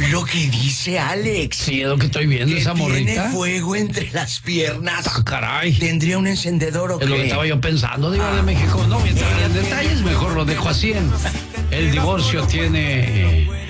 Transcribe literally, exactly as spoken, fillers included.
lo que dice Alex. Sí, es lo que estoy viendo, que esa morrita. Tiene fuego entre las piernas. Ah, caray. ¿Tendría un encendedor o qué? Es lo que estaba yo pensando, Diva de México. No, mientras en detalles, mejor lo dejo así. En el divorcio tiene